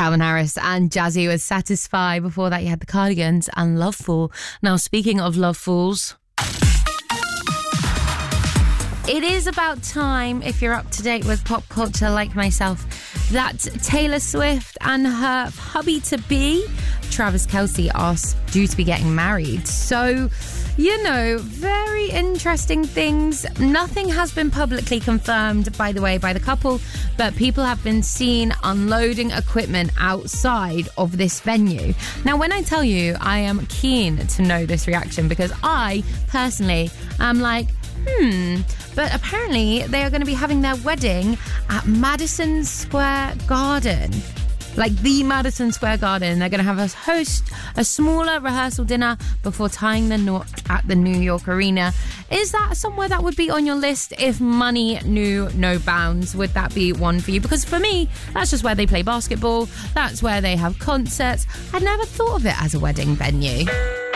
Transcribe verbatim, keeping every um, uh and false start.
Calvin Harris and Jazzy with Satisfy. Before that, you had the Cardigans and Loveful. Now, speaking of Lovefuls, it is about time, if you're up to date with pop culture like myself, that Taylor Swift and her hubby-to-be, Travis Kelce, are due to be getting married. So, you know, very interesting things. Nothing has been publicly confirmed, by the way, by the couple, but people have been seen unloading equipment outside of this venue. Now, when I tell you, I am keen to know this reaction because I, personally, am like, hmm... But apparently they are going to be having their wedding at Madison Square Garden. Like the Madison Square Garden. They're going to have a host a smaller rehearsal dinner before tying the knot at the New York Arena. Is that somewhere that would be on your list if money knew no bounds? Would that be one for you? Because for me, that's just where they play basketball. That's where they have concerts. I'd never thought of it as a wedding venue.